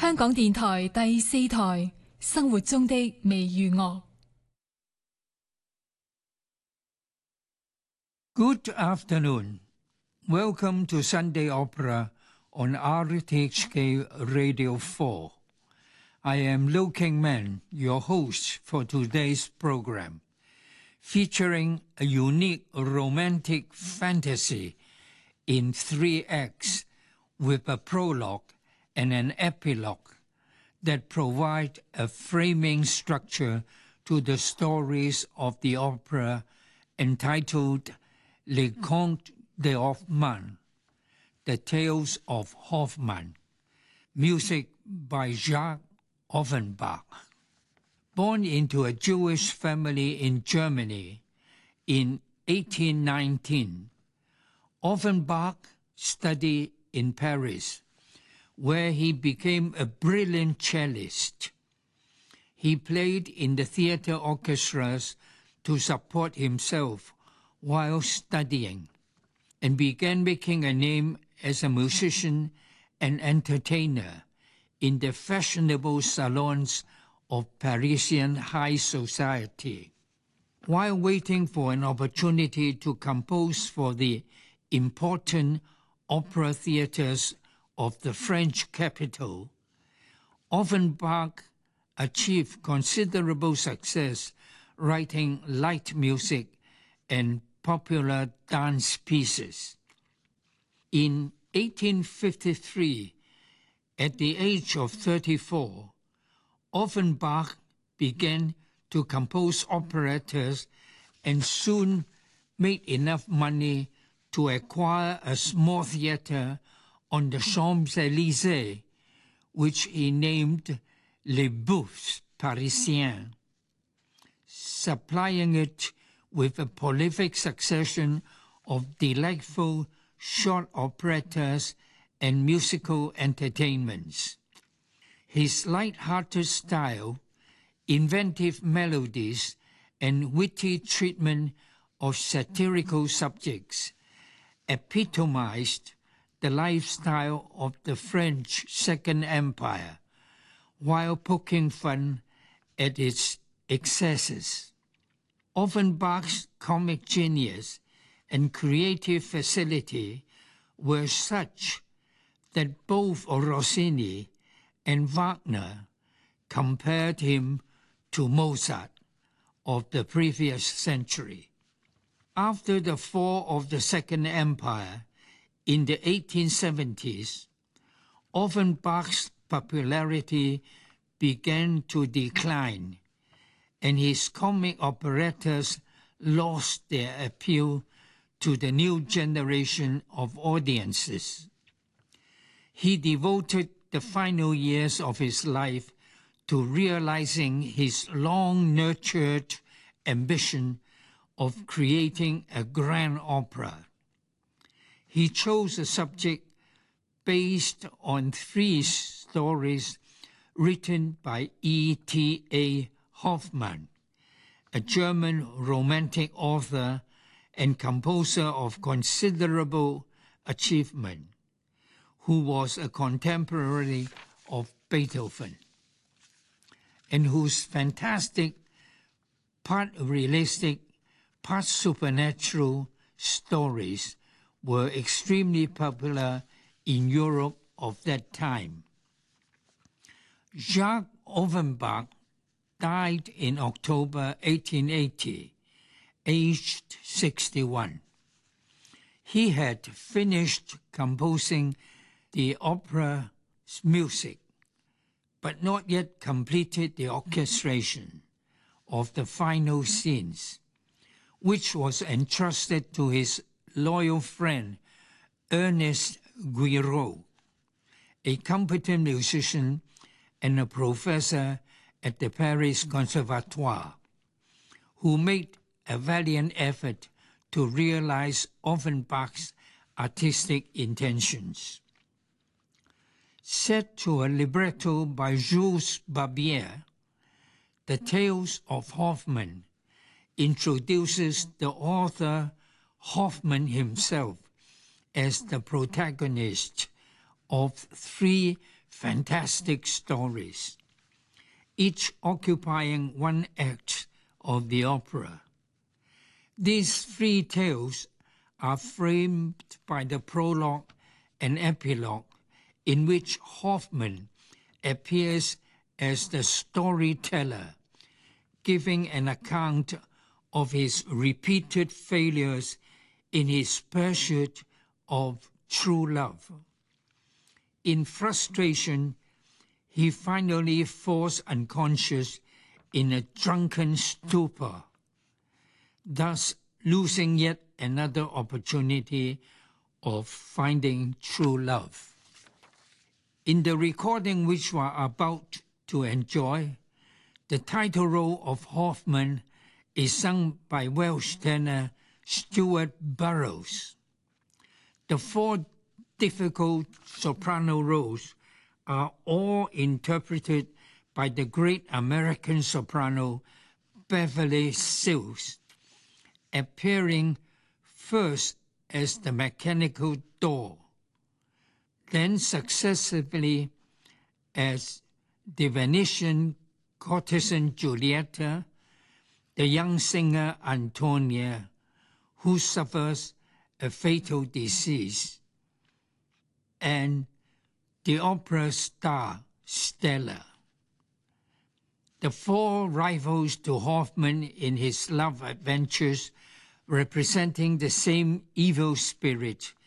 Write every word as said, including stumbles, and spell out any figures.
香港電台第四台生活中的微娛樂。 Good afternoon. Welcome to Sunday Opera on R T H K Radio four. I am Liu Kingman, your host for today's program, featuring a unique romantic fantasy in three acts with a prologue and an epilogue that provide a framing structure to the stories of the opera entitled Les Contes de Hoffmann, The Tales of Hoffmann, music by Jacques Offenbach. Born into a Jewish family in Germany in eighteen nineteen, Offenbach studied in Paris, where he became a brilliant cellist. He played in the theater orchestras to support himself while studying, and began making a name as a musician and entertainer in the fashionable salons of Parisian high society. While waiting for an opportunity to compose for the important opera theaters of the French capital, Offenbach achieved considerable success writing light music and popular dance pieces. In eighteen fifty-three, at the age of thirty-four, Offenbach began to compose operettas and soon made enough money to acquire a small theater on the Champs-Élysées, which he named Les Bouffes Parisiens, supplying it with a prolific succession of delightful short operettas and musical entertainments. His light-hearted style, inventive melodies, and witty treatment of satirical subjects epitomized the lifestyle of the French Second Empire, while poking fun at its excesses. Offenbach's comic genius and creative facility were such that both Rossini and Wagner compared him to Mozart of the previous century. After the fall of the Second Empire in the eighteen seventies, Offenbach's popularity began to decline, and his comic operettas lost their appeal to the new generation of audiences. He devoted the final years of his life to realizing his long-nurtured ambition of creating a grand opera. He chose a subject based on three stories written by E T A Hoffmann, a German romantic author and composer of considerable achievement, who was a contemporary of Beethoven, and whose fantastic, part realistic, part supernatural stories were extremely popular in Europe of that time. Jacques Offenbach died in October eighteen eighty, aged sixty-one. He had finished composing the opera's music, but not yet completed the orchestration of the final scenes, which was entrusted to his loyal friend Ernest Guiraud, a competent musician and a professor at the Paris Conservatoire, who made a valiant effort to realize Offenbach's artistic intentions. Set to a libretto by Jules Barbier, The Tales of Hoffmann introduces the author Hoffmann himself as the protagonist of three fantastic stories, each occupying one act of the opera. These three tales are framed by the prologue and epilogue, in which Hoffmann appears as the storyteller, giving an account of his repeated failures in his pursuit of true love. In frustration, he finally falls unconscious in a drunken stupor, thus losing yet another opportunity of finding true love. In the recording which we are about to enjoy, the title role of Hoffmann is sung by Welsh tenor Stuart Burrows. The four difficult soprano roles are all interpreted by the great American soprano Beverly Sills, appearing first as the mechanical door, then successively as the Venetian courtesan Giulietta, the young singer Antonia, who suffers a fatal disease, and the opera star Stella. The four rivals to Hoffmann in his love adventures, representing the same evil spirit,